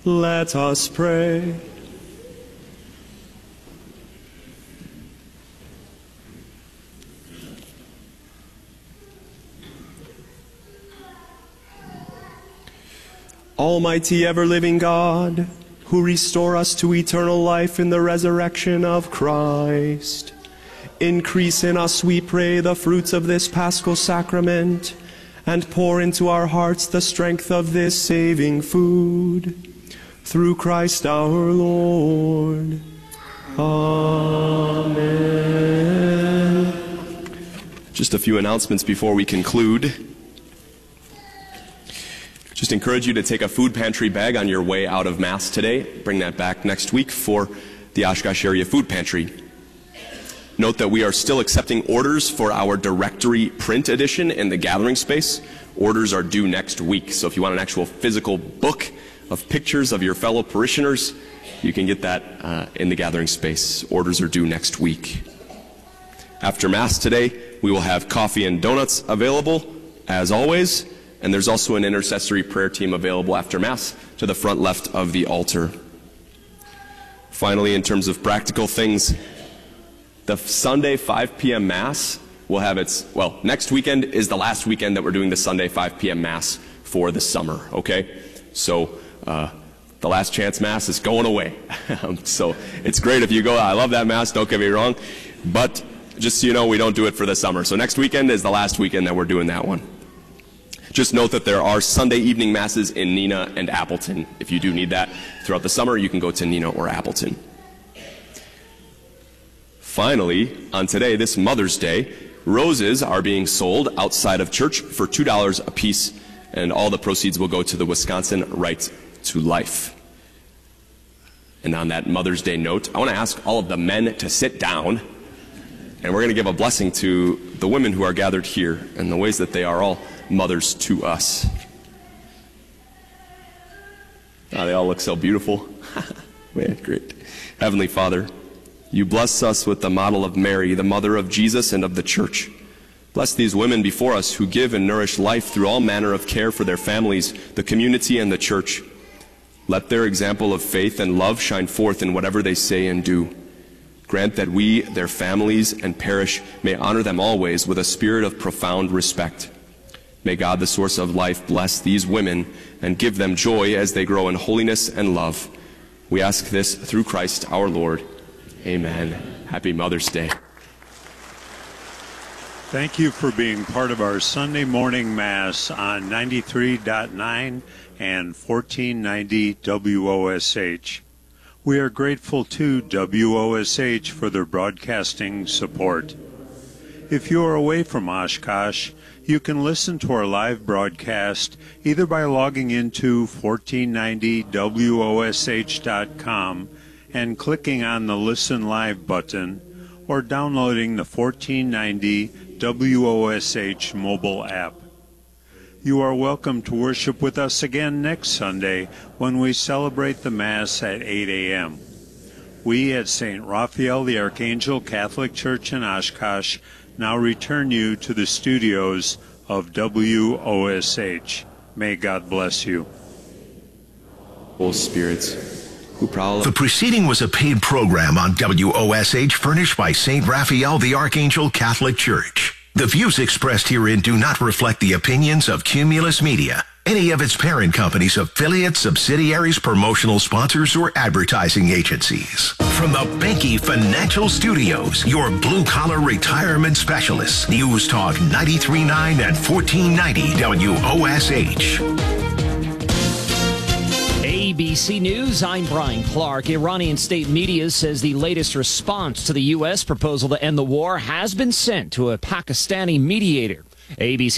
Let us pray. Almighty ever-living God, who restore us to eternal life in the resurrection of Christ, increase in us, we pray, the fruits of this Paschal sacrament, and pour into our hearts the strength of this saving food. Through Christ our Lord. Amen. Just a few announcements before we conclude. Just encourage you to take a food pantry bag on your way out of Mass today. Bring that back next week for the Oshkosh Area Food Pantry. Note that we are still accepting orders for our directory print edition in the gathering space. Orders are due next week, so if you want an actual physical book of pictures of your fellow parishioners, you can get that in the gathering space. Orders are due next week. After Mass today, we will have coffee and donuts available, as always. And there's also an intercessory prayer team available after Mass to the front left of the altar. Finally, in terms of practical things, the Sunday 5 p.m. Mass will have its, well, next weekend is the last weekend that we're doing the Sunday 5 p.m. Mass for the summer, okay? So the Last Chance Mass is going away. So it's great if you go. I love that Mass, don't get me wrong. But just so you know, we don't do it for the summer. So next weekend is the last weekend that we're doing that one. Just note that there are Sunday evening Masses in Neenah and Appleton. If you do need that throughout the summer, you can go to Neenah or Appleton. Finally, on today, this Mother's Day, roses are being sold outside of church for $2 a piece, and all the proceeds will go to the Wisconsin Right to Life. And on that Mother's Day note, I want to ask all of the men to sit down, and we're going to give a blessing to the women who are gathered here and the ways that they are all mothers to us. Oh, they all look so beautiful. Man, great. Heavenly Father, you bless us with the model of Mary, the mother of Jesus and of the church. Bless these women before us who give and nourish life through all manner of care for their families, the community, and the church. Let their example of faith and love shine forth in whatever they say and do. Grant that we, their families, and parish may honor them always with a spirit of profound respect. May God, the source of life, bless these women and give them joy as they grow in holiness and love. We ask this through Christ our Lord. Amen. Happy Mother's Day. Thank you for being part of our Sunday morning Mass on 93.9 and 1490 WOSH. We are grateful to WOSH for their broadcasting support. If you are away from Oshkosh, you can listen to our live broadcast either by logging into 1490wosh.com and clicking on the Listen Live button, or downloading the 1490 WOSH mobile app. You are welcome to worship with us again next Sunday when we celebrate the Mass at 8 a.m. We at St. Raphael the Archangel Catholic Church in Oshkosh now return you to the studios of WOSH. May God bless you. Holy Spirits, who prowl. The preceding was a paid program on WOSH furnished by St. Raphael the Archangel Catholic Church. The views expressed herein do not reflect the opinions of Cumulus Media, any of its parent companies, affiliates, subsidiaries, promotional sponsors, or advertising agencies. From the Banky Financial Studios, your blue-collar retirement specialists, News Talk 93.9 and 1490 WOSH. ABC News, I'm Brian Clark. Iranian state media says the latest response to the U.S. proposal to end the war has been sent to a Pakistani mediator. ABC